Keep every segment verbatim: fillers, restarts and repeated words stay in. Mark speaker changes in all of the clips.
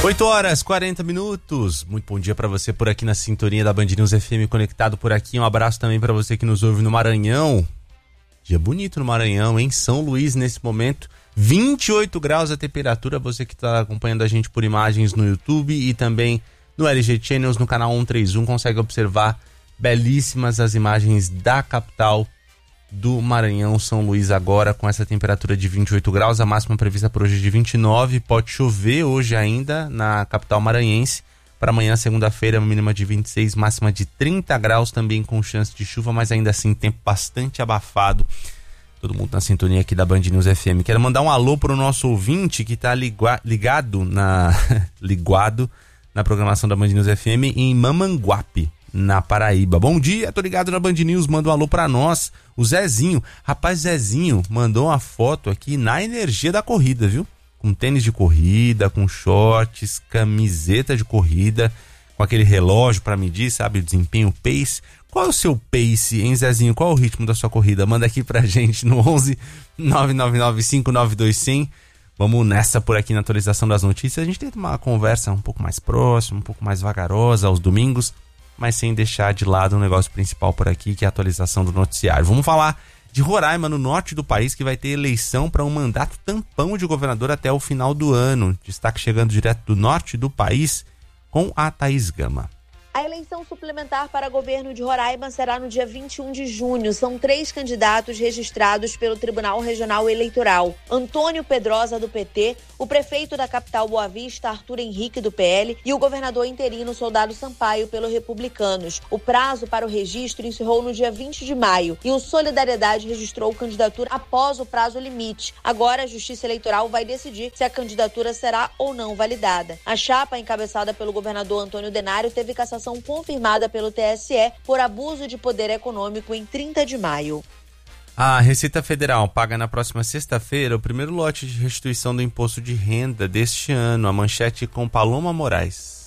Speaker 1: oito horas e quarenta minutos. Muito bom dia para você por aqui na sintonia da Band News F M, conectado por aqui. Um abraço também para você que nos ouve no Maranhão. Dia bonito no Maranhão, em São Luís, nesse momento. vinte e oito graus a temperatura. Você que está acompanhando a gente por imagens no YouTube e também no L G Channels, no canal cento e trinta e um, consegue observar belíssimas as imagens da capital do Maranhão, São Luís, agora com essa temperatura de vinte e oito graus, a máxima prevista por hoje é de vinte e nove, pode chover hoje ainda na capital maranhense, para amanhã, segunda-feira, mínima de vinte e seis, máxima de trinta graus, também com chance de chuva, mas ainda assim tempo bastante abafado. Todo mundo na sintonia aqui da Band News F M. Quero mandar um alô para o nosso ouvinte que está ligua- ligado na ligado na programação da Band News F M em Mamanguape, na Paraíba. Bom dia, tô ligado na Band News, manda um alô pra nós, o Zezinho. Rapaz, Zezinho mandou uma foto aqui na energia da corrida, viu? Com tênis de corrida, com shorts, camiseta de corrida, com aquele relógio pra medir, sabe, o desempenho, o pace. Qual é o seu pace, hein, Zezinho? Qual é o ritmo da sua corrida? Manda aqui pra gente no onze nove nove nove cinco nove dois zero zero. Vamos nessa por aqui na atualização das notícias. A gente tenta uma conversa um pouco mais próxima, um pouco mais vagarosa aos domingos, mas sem deixar de lado o negócio principal por aqui, que é a atualização do noticiário. Vamos falar de Roraima, no norte do país, que vai ter eleição para um mandato tampão de governador até o final do ano. Destaque chegando direto do norte do país com a Thaís Gama.
Speaker 2: A eleição suplementar para governo de Roraima será no dia vinte e um de junho. São três candidatos registrados pelo Tribunal Regional Eleitoral: Antônio Pedrosa, do P T, o prefeito da capital Boa Vista, Arthur Henrique, do P L, e o governador interino Soldado Sampaio, pelo Republicanos. O prazo para o registro encerrou no dia vinte de maio e o Solidariedade registrou candidatura após o prazo limite. Agora a Justiça Eleitoral vai decidir se a candidatura será ou não validada. A chapa, encabeçada pelo governador Antônio Denário, teve cassação confirmada pelo T S E por abuso de poder econômico em trinta de maio.
Speaker 1: A Receita Federal paga na próxima sexta-feira o primeiro lote de restituição do imposto de renda deste ano. A manchete com Paloma Moraes.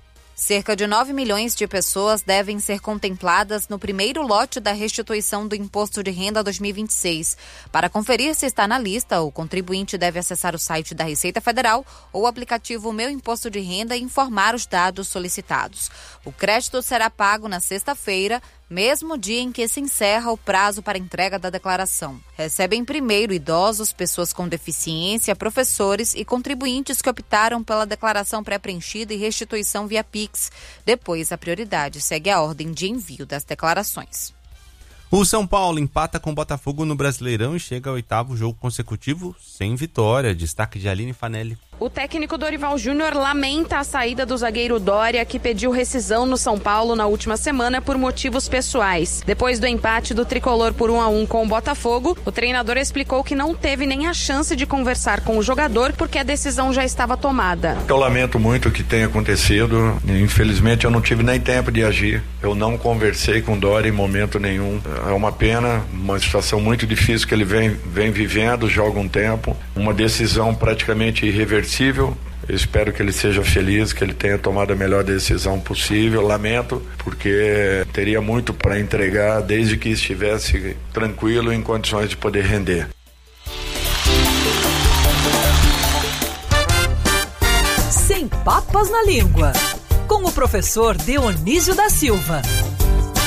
Speaker 3: Cerca de nove milhões de pessoas devem ser contempladas no primeiro lote da restituição do Imposto de Renda dois mil e vinte e seis. Para conferir se está na lista, o contribuinte deve acessar o site da Receita Federal ou o aplicativo Meu Imposto de Renda e informar os dados solicitados. O crédito será pago na sexta-feira, mesmo dia em que se encerra o prazo para entrega da declaração. Recebem primeiro idosos, pessoas com deficiência, professores e contribuintes que optaram pela declaração pré-preenchida e restituição via Pix. Depois, a prioridade segue a ordem de envio das declarações.
Speaker 1: O São Paulo empata com o Botafogo no Brasileirão e chega ao oitavo jogo consecutivo sem vitória. Destaque de Aline Fanelli.
Speaker 4: O técnico Dorival Júnior lamenta a saída do zagueiro Dória, que pediu rescisão no São Paulo na última semana por motivos pessoais. Depois do empate do tricolor por um a um com o Botafogo, o treinador explicou que não teve nem a chance de conversar com o jogador porque a decisão já estava tomada.
Speaker 5: Eu lamento muito o que tem acontecido. Infelizmente eu não tive nem tempo de agir. Eu não conversei com o Dória em momento nenhum. É uma pena, uma situação muito difícil que ele vem, vem vivendo já há algum tempo. Uma decisão praticamente irreversível. Eu espero que ele seja feliz, que ele tenha tomado a melhor decisão possível. Lamento, porque teria muito para entregar desde que estivesse tranquilo, em condições de poder render.
Speaker 6: Sem papas na língua, com o professor Dionísio da Silva.